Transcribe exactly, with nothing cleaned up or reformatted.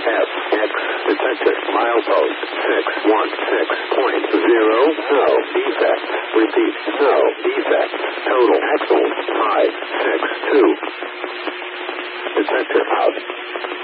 F, X, detected, milepost, six one six point zero, no defect, repeat, no defect, total axles, five six two.